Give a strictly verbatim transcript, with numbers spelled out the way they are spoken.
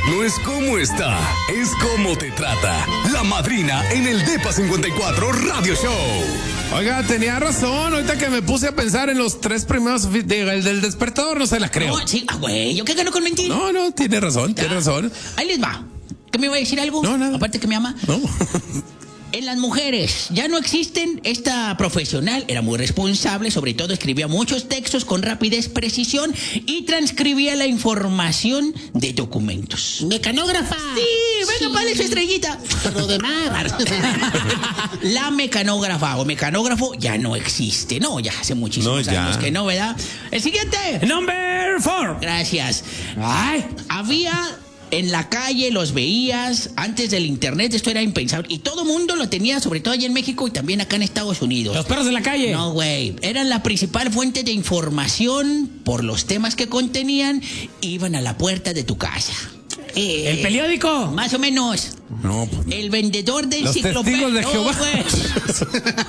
no es cómo está, es cómo te trata. La Madrina en el Depa cincuenta y cuatro Radio Show. Oiga, tenía razón. Ahorita que me puse a pensar en los tres primeros de, el del despertador, no se la creo. No, sí, ah, güey, ¿yo qué gano con mentir? No, no, tiene razón, tiene razón. Ahí les va. ¿Qué me iba a decir algo? No, nada. Aparte que me ama. No. En las mujeres ya no existen. Esta profesional era muy responsable, sobre todo escribía muchos textos con rapidez, precisión y transcribía la información de documentos. Mecanógrafa. Sí, venga, vale su estrellita. Pero de mar. La mecanógrafa o mecanógrafo ya no existe. No, ya hace muchísimos No, ya. años que no, ¿verdad? El siguiente. Number four. Gracias. Ay, había en la calle, los veías antes del internet, esto era impensable. Y todo mundo lo tenía, sobre todo allá en México y también acá en Estados Unidos. Los perros de la calle. No, güey. Eran la principal fuente de información por los temas que contenían. Iban a la puerta de tu casa. Eh, ¿El periódico? Más o menos. No, pues no. El vendedor de Los enciclopedia. testigos de No, Jehová. güey.